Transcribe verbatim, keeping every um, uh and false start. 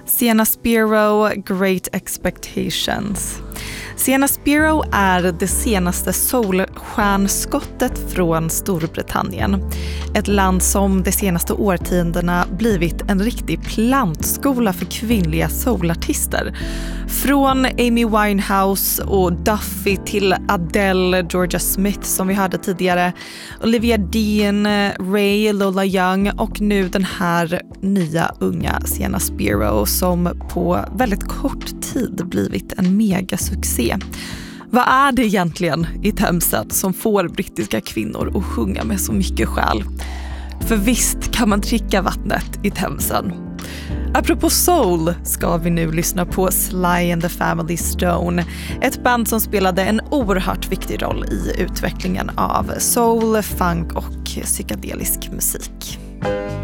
Sienna Spiro, Great Expectations. Sienna Spiro är det senaste solstjärnskottet från Storbritannien. Ett land som de senaste årtiondena blivit en riktig plantskola för kvinnliga soulartister. Från Amy Winehouse och Duffy till Adele, Georgia Smith som vi hörde tidigare, Olivia Dean, Ray, Lola Young och nu den här nya unga Sienna Spiro som på väldigt kort tid blivit en megasuccé. Vad är det egentligen i Themsen som får brittiska kvinnor att sjunga med så mycket själ? För visst kan man dricka vattnet i Themsen. Apropå soul ska vi nu lyssna på Sly and the Family Stone, ett band som spelade en oerhört viktig roll i utvecklingen av soul, funk och psykedelisk musik.